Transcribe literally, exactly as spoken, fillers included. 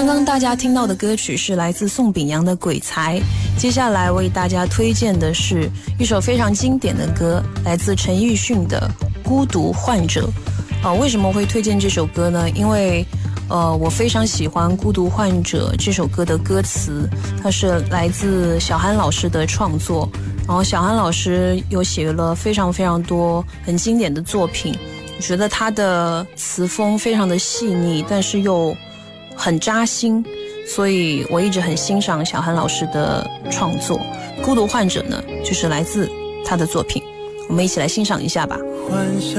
刚刚大家听到的歌曲是来自宋秉洋的《鬼才》，接下来为大家推荐的是一首非常经典的歌，来自陈奕迅的《孤独患者》。呃，为什么会推荐这首歌呢？因为呃，我非常喜欢《孤独患者》这首歌的歌词，它是来自小韩老师的创作，然后小韩老师有写了非常非常多很经典的作品，我觉得他的词风非常的细腻，但是又很扎心，所以我一直很欣赏小韩老师的创作。《孤独患者》呢，就是来自他的作品，我们一起来欣赏一下吧。